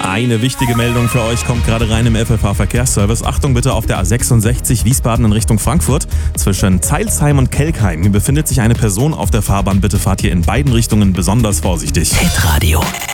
Eine wichtige Meldung für euch kommt gerade rein im FFH-Verkehrsservice. Achtung bitte auf der A66 Wiesbaden in Richtung Frankfurt. Zwischen Zeilsheim und Kelkheim befindet sich eine Person auf der Fahrbahn. Bitte fahrt hier in beiden Richtungen besonders vorsichtig. Hitradio.